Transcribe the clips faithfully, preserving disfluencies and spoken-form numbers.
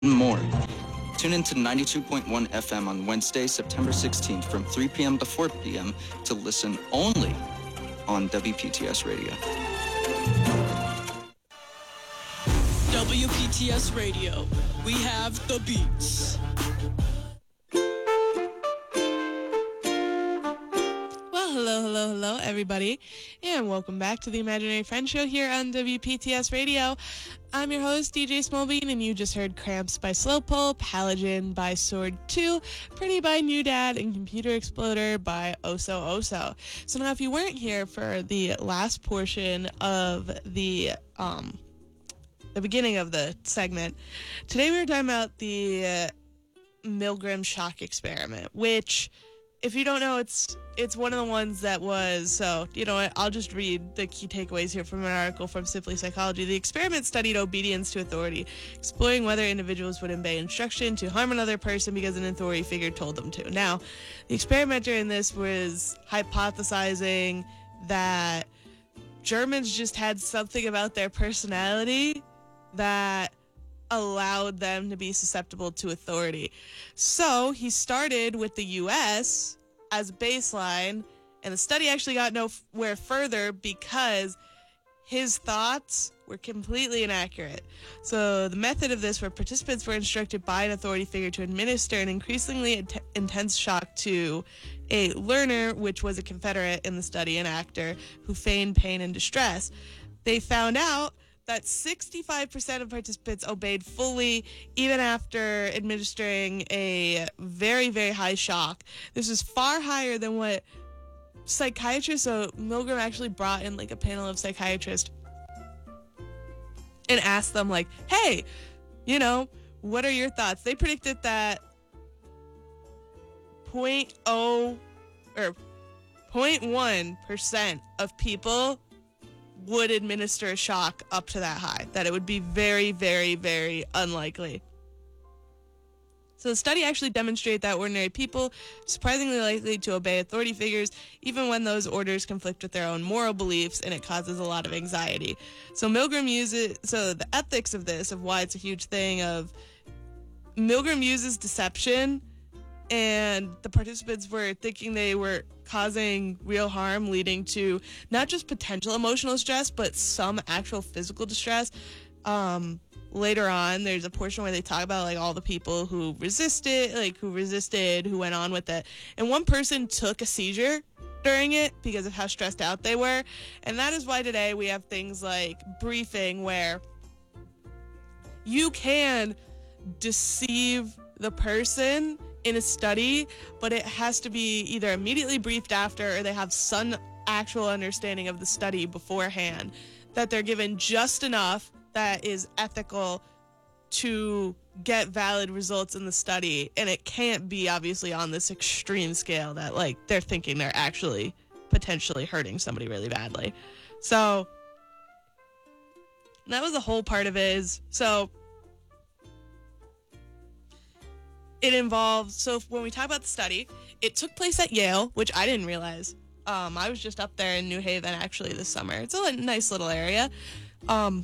more. Tune in to ninety-two point one F M on Wednesday, September sixteenth from three p.m. to four p.m. to listen only on W P T S Radio. W P T S Radio. We have the beats. Well, hello, hello, hello, everybody, and welcome back to the Imaginary Friend Show here on W P T S Radio. I'm your host, D J Smallbean, and you just heard Cramps by Slowpoke, Halogen by Sword two, Pretty by New Dad, and Computer Exploder by Oso Oso. So now, if you weren't here for the last portion of the, um, the beginning of the segment, today we were talking about the uh, Milgram shock experiment, which, if you don't know, it's it's one of the ones that was, so, you know what, I'll just read the key takeaways here from an article from Simply Psychology. The experiment studied obedience to authority, exploring whether individuals would obey instruction to harm another person because an authority figure told them to. Now, the experimenter in this was hypothesizing that Germans just had something about their personality that allowed them to be susceptible to authority. So he started with the U S as a baseline, and the study actually got nowhere further because his thoughts were completely inaccurate. So the method of this, where participants were instructed by an authority figure to administer an increasingly int- intense shock to a learner, which was a Confederate in the study, an actor, who feigned pain and distress. They found out that sixty-five percent of participants obeyed fully even after administering a very, very high shock. This is far higher than what psychiatrists, so Milgram actually brought in like a panel of psychiatrists and asked them like, hey, you know, what are your thoughts? They predicted that zero point zero or zero point one percent of people would administer a shock up to that high, that it would be very, very, very unlikely. So the study actually demonstrated that ordinary people are surprisingly likely to obey authority figures, even when those orders conflict with their own moral beliefs, and it causes a lot of anxiety. So Milgram uses, so the ethics of this, of why it's a huge thing, of Milgram uses deception, and the participants were thinking they were causing real harm, leading to not just potential emotional stress, but some actual physical distress. Um, later on, there's a portion where they talk about like all the people who resisted, like who resisted, who went on with it. And one person took a seizure during it because of how stressed out they were. And that is why today we have things like briefing, where you can deceive the person in a study, but it has to be either immediately briefed after, or they have some actual understanding of the study beforehand, that they're given just enough that is ethical to get valid results in the study. And it can't be obviously on this extreme scale that like they're thinking they're actually potentially hurting somebody really badly. So that was the whole part of it. Is so it involves, so when we talk about the study, it took place at Yale, which I didn't realize. Um, I was just up there in New Haven, actually, this summer. It's a nice little area. Um,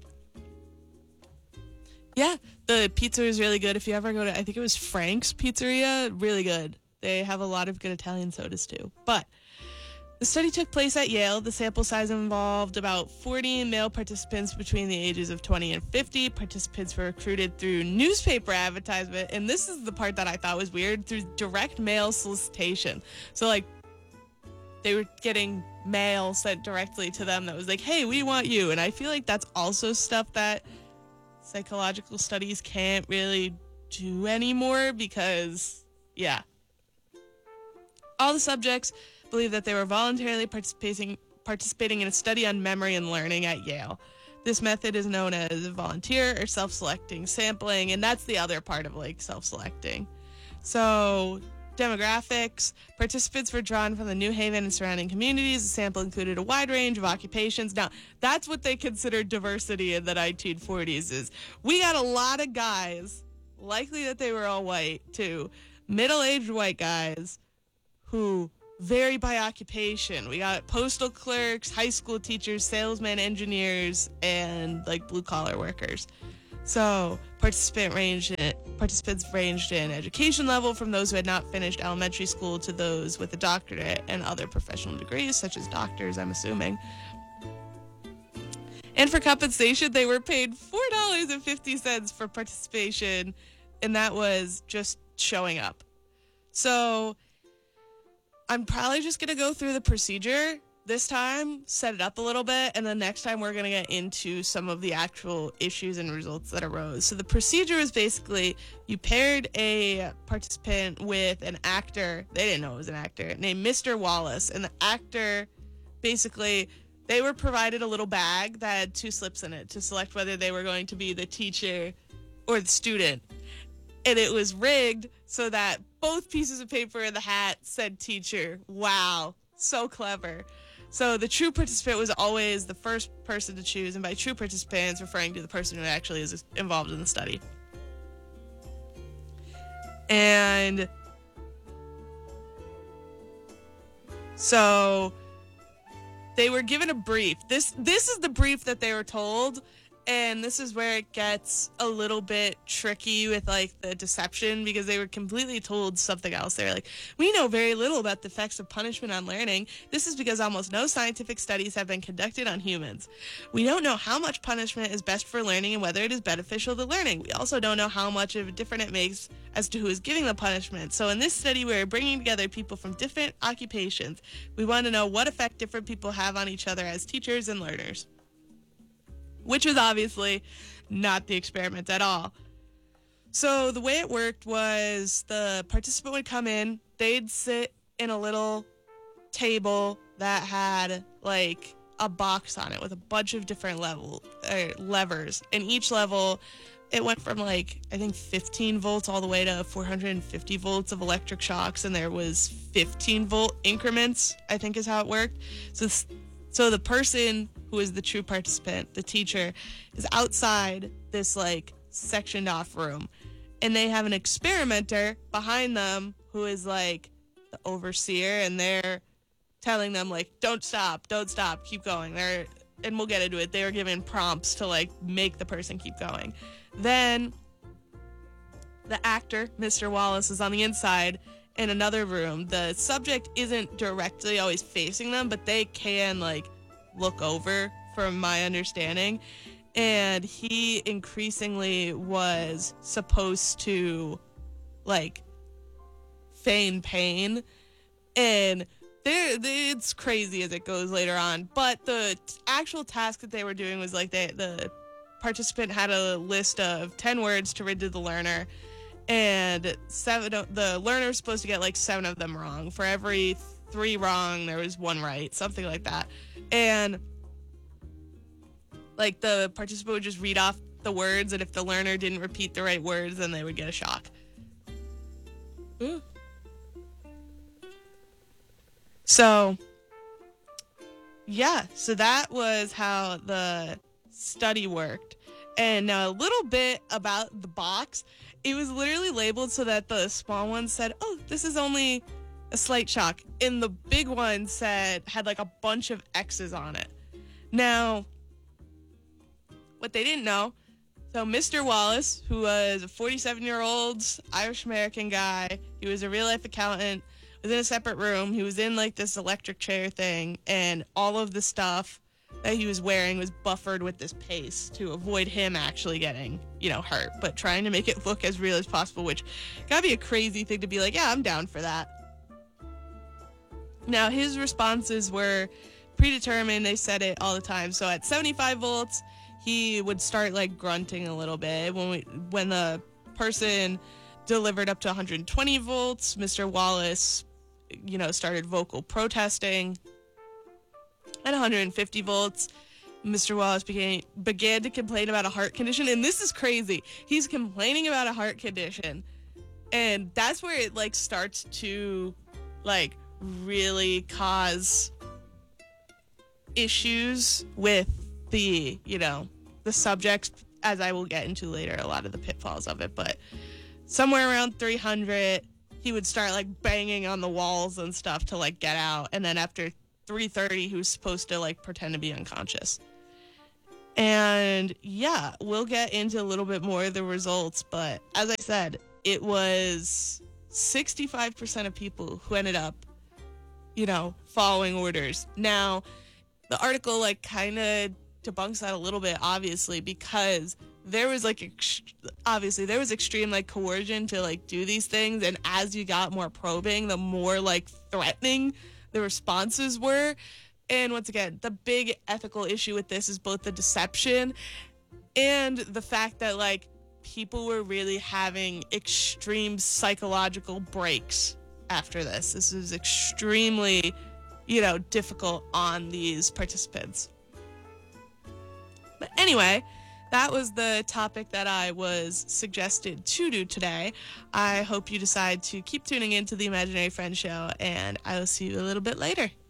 yeah, the pizza is really good. If you ever go to, I think it was Frank's Pizzeria, really good. They have a lot of good Italian sodas, too. But the study took place at Yale. The sample size involved about forty male participants between the ages of twenty and fifty. Participants were recruited through newspaper advertisement, and this is the part that I thought was weird, through direct mail solicitation. So, like, they were getting mail sent directly to them that was like, hey, we want you. And I feel like that's also stuff that psychological studies can't really do anymore because, yeah. All the subjects believe that they were voluntarily participating participating in a study on memory and learning at Yale. This method is known as volunteer or self-selecting sampling, and that's the other part of like self-selecting. So demographics, participants were drawn from the New Haven and surrounding communities. The sample included a wide range of occupations. Now, that's what they considered diversity in the nineteen forties, is we got a lot of guys, likely that they were all white too, middle-aged white guys who vary by occupation. We got postal clerks, high school teachers, salesmen, engineers, and like blue collar workers. So participant ranged in, participants ranged in education level from those who had not finished elementary school to those with a doctorate and other professional degrees, such as doctors, I'm assuming. And for compensation, they were paid four dollars and fifty cents for participation, and that was just showing up. So I'm probably just going to go through the procedure this time, set it up a little bit, and then next time we're going to get into some of the actual issues and results that arose. So the procedure is basically you paired a participant with an actor. They didn't know it was an actor, named Mister Wallace. And the actor, basically, they were provided a little bag that had two slips in it to select whether they were going to be the teacher or the student. And it was rigged so that both pieces of paper in the hat said teacher. Wow, so clever. So the true participant was always the first person to choose, and by true participants, referring to the person who actually is involved in the study. And so they were given a brief. This this is the brief that they were told, and this is where it gets a little bit tricky with, like, the deception, because they were completely told something else. They're like, we know very little about the effects of punishment on learning. This is because almost no scientific studies have been conducted on humans. We don't know how much punishment is best for learning and whether it is beneficial to learning. We also don't know how much of a difference it makes as to who is giving the punishment. So in this study, we're bringing together people from different occupations. We want to know what effect different people have on each other as teachers and learners. Which was obviously not the experiment at all. So the way it worked was the participant would come in, they'd sit in a little table that had like a box on it with a bunch of different level uh, levers. And each level, it went from like, I think fifteen volts all the way to four hundred fifty volts of electric shocks. And there was fifteen volt increments, I think is how it worked. So, so the person who is the true participant, the teacher, is outside this like sectioned off room, and they have an experimenter behind them who is like the overseer, and they're telling them like, don't stop, don't stop, keep going. They're, and we'll get into it, they were given prompts to like make the person keep going. Then the actor, Mister Wallace, is on the inside in another room. The subject isn't directly always facing them, but they can like look over, from my understanding. And he increasingly was supposed to like feign pain, and there it's crazy as it goes later on. But the t- actual task that they were doing was like they, the participant had a list of ten words to read to the learner, and seven the learner was supposed to get like seven of them wrong. For every three wrong, there was one right, something like that. And like the participant would just read off the words, and if the learner didn't repeat the right words, then they would get a shock. Ooh. So, yeah, so that was how the study worked. And now a little bit about the box. It was literally labeled so that the small one said, oh, this is only a slight shock. And the big one said, had like a bunch of X's on it. Now, what they didn't know, so Mister Wallace, who was a forty-seven-year-old Irish-American guy, he was a real-life accountant, was in a separate room. He was in like this electric chair thing, and all of the stuff that he was wearing was buffered with this paste to avoid him actually getting, you know, hurt, but trying to make it look as real as possible, which gotta be a crazy thing to be like, yeah, I'm down for that. Now, his responses were predetermined. They said it all the time. So at seventy-five volts, he would start like grunting a little bit. When we, when the person delivered up to one hundred twenty volts, Mister Wallace, you know, started vocal protesting. At one hundred fifty volts, Mister Wallace began, began to complain about a heart condition. And this is crazy. He's complaining about a heart condition. And that's where it like starts to like really cause issues with the, you know, the subjects, as I will get into later, a lot of the pitfalls of it. But somewhere around three hundred, he would start like banging on the walls and stuff to like get out. And then after three thirty, he was supposed to like pretend to be unconscious. And yeah, we'll get into a little bit more of the results, but as I said, it was sixty-five percent of people who ended up, you know, following orders. Now, the article like kind of debunks that a little bit, obviously, because there was like ex- obviously there was extreme like coercion to like do these things, and as you got more probing, the more like threatening the responses were. And once again, the big ethical issue with this is both the deception and the fact that like people were really having extreme psychological breaks after this. This is extremely, you know, difficult on these participants. But anyway, that was the topic that I was suggested to do today. I hope you decide to keep tuning into the Imaginary Friend Show, and I will see you a little bit later.